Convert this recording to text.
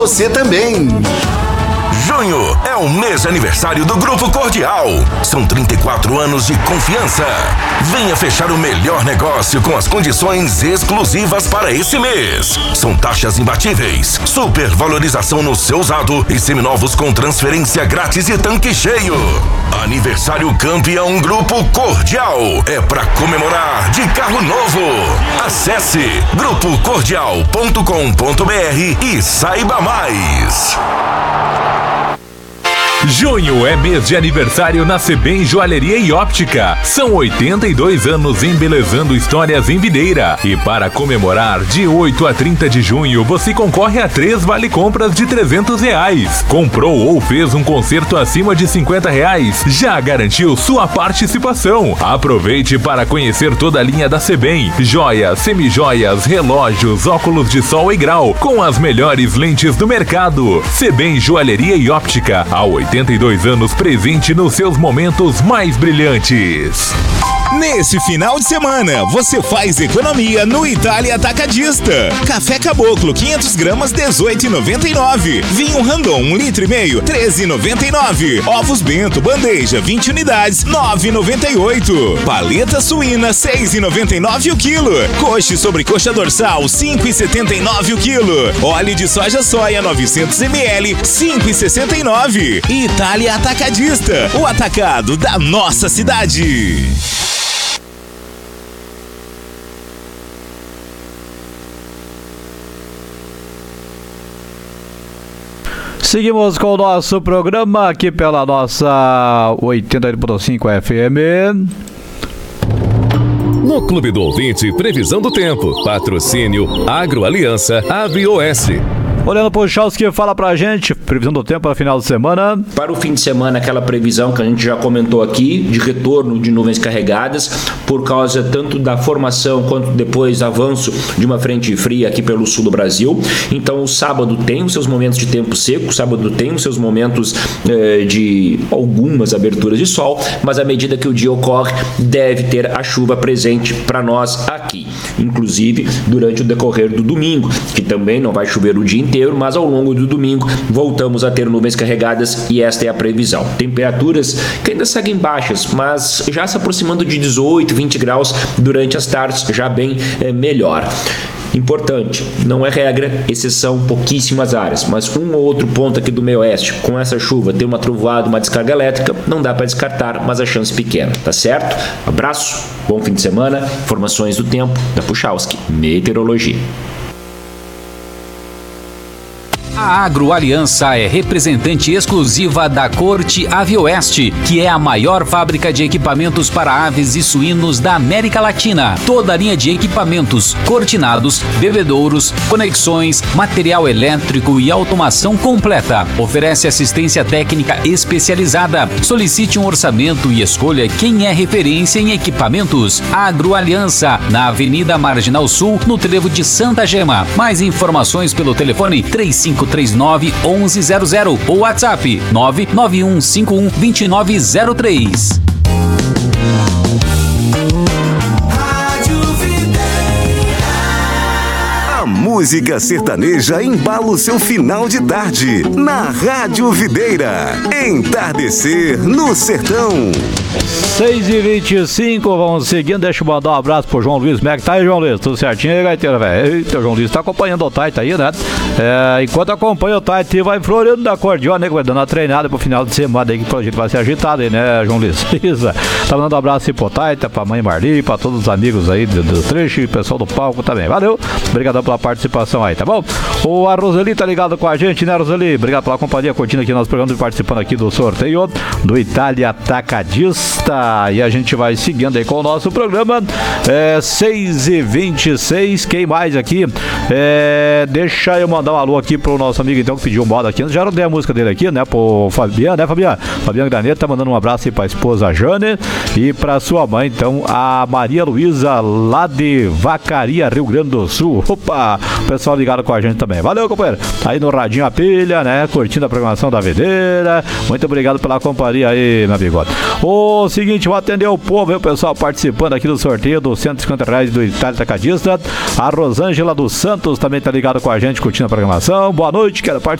Você também. Junho é o mês de aniversário do Grupo Cordial. São 34 anos de confiança. Venha fechar o melhor negócio com as condições exclusivas para esse mês. São taxas imbatíveis, supervalorização no seu usado e seminovos com transferência grátis e tanque cheio. Aniversário campeão Grupo Cordial. É para comemorar de carro novo. Acesse grupocordial.com.br e saiba mais. Junho é mês de aniversário na Sebem Joalheria e Óptica. São 82 anos embelezando histórias em videira. E para comemorar, de 8 a 30 de junho, você concorre a 3 vale-compras de R$300. Comprou ou fez um concerto acima de R$50, já garantiu sua participação. Aproveite para conhecer toda a linha da Sebem. Joias, semijoias, relógios, óculos de sol e grau, com as melhores lentes do mercado. Sebem Joalheria e Óptica, há 82 anos presente nos seus momentos mais brilhantes. Nesse final de semana, você faz economia no Itália Atacadista. Café Caboclo, 500 gramas, R$18,99. Vinho Randon, 1,5 litro, R$13,99. Ovos Bento, bandeja, 20 unidades, R$9,98. Paleta suína, R$6,99 o quilo. Coxa e sobrecoxa dorsal, R$5,79 o quilo. Óleo de soja 900 ml, R$5,69. Itália Atacadista, o atacado da nossa cidade. Seguimos com o nosso programa aqui pela nossa 88.5 FM. No Clube do Ouvinte, previsão do tempo. Patrocínio Agroaliança Avioeste. Olhando pro Chalski, fala pra gente, previsão do tempo para final de semana. Para o fim de semana, aquela previsão que a gente já comentou aqui, de retorno de nuvens carregadas, por causa tanto da formação quanto depois avanço de uma frente fria aqui pelo sul do Brasil. Então o sábado tem os seus momentos de tempo seco, o sábado tem os seus momentos de algumas aberturas de sol, mas à medida que o dia ocorre, deve ter a chuva presente para nós aqui. Inclusive durante o decorrer do domingo, que também não vai chover o dia inteiro, mas ao longo do domingo voltamos a ter nuvens carregadas e esta é a previsão. Temperaturas que ainda seguem baixas, mas já se aproximando de 18, 20 graus durante as tardes, já bem melhor. Importante, não é regra, exceção pouquíssimas áreas, mas um ou outro ponto aqui do meio oeste, com essa chuva, tem uma trovoada, uma descarga elétrica, não dá para descartar, mas a chance pequena, tá certo? Abraço, bom fim de semana, informações do tempo da Puchalski, Meteorologia. A Agroaliança é representante exclusiva da Corte Avioeste, que é a maior fábrica de equipamentos para aves e suínos da América Latina. Toda a linha de equipamentos, cortinados, bebedouros, conexões, material elétrico e automação completa. Oferece assistência técnica especializada. Solicite um orçamento e escolha quem é referência em equipamentos. Agroaliança, na Avenida Marginal Sul, no trevo de Santa Gema. Mais informações pelo telefone 3539-1100 ou WhatsApp 99151-2903. Música sertaneja embala o seu final de tarde na Rádio Videira. Entardecer no Sertão. 6h25, vamos seguindo. Deixa eu mandar um abraço pro João Luiz. Como é que tá aí, João Luiz? Tudo certinho aí, gaiteiro, velho? Eita, o João Luiz tá acompanhando o Taita aí, né? Enquanto acompanha o Taita, vai florindo da acordeon, né? Vai dando uma treinada pro final de semana aí, que a gente vai ser agitado aí, né, João Luiz? Isso. Tá mandando um abraço aí pro Taita, pra mãe Marli, pra todos os amigos aí do trecho e pessoal do palco também. Valeu, obrigadão pela participação aí, tá bom? A Roseli tá ligado com a gente, né, Roseli? Obrigado pela companhia, curtindo aqui nosso programa e participando aqui do sorteio do Itália Atacadista. E a gente vai seguindo aí com o nosso programa. 6h26, quem mais aqui? Deixa eu mandar um alô aqui pro nosso amigo então que pediu moda aqui. Já não dei a música dele aqui, né? Pro Fabiano, né, Fabiano? Fabiano Graneto tá mandando um abraço aí pra esposa Jane e pra sua mãe, então, a Maria Luísa, lá de Vacaria, Rio Grande do Sul. Opa! O pessoal ligado com a gente também. Valeu, companheiro. Tá aí no Radinho a Pilha, né? Curtindo a programação da Videira. Muito obrigado pela companhia aí, meu bigode. O seguinte, vou atender o povo, o pessoal participando aqui do sorteio dos R$150 do Itália Atacadista. A Rosângela dos Santos também tá ligado com a gente, curtindo a programação. Boa noite, quero participar.